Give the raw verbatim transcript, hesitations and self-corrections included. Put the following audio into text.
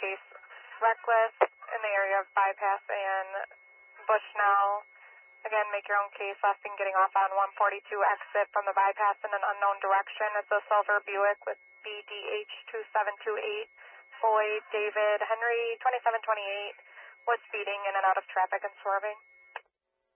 case reckless in the area of bypass and Bushnell. Again, make your own case. Last thing getting off on one forty-two exit from the bypass in an unknown direction. It's a silver Buick with B D H two seven two eight. Boyd David Henry twenty-seven twenty-eight was speeding in and out of traffic and swerving.